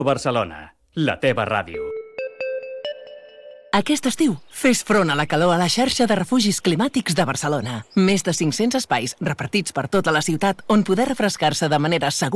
Barcelona, la teva ràdio. Aquest estiu, fes front a la calor a la xarxa de refugis climàtics de Barcelona. Més de 500 espais repartits per tota la ciutat on poder refrescar-se de manera segura